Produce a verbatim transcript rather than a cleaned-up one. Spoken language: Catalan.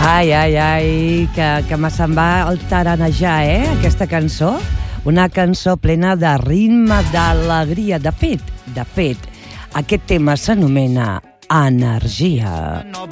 Ai, ai, ai, que, que me se'n va el taranejar, eh, aquesta cançó. Una cançó plena de ritme, d'alegria. De fet, de fet, aquest tema s'anomena Energia.